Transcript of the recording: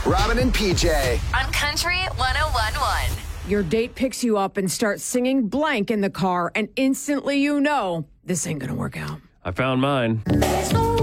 Robin and PJ. On Country 101.1. Your date picks you up and starts singing blank in the car, and instantly you know this ain't going to work out. I found mine.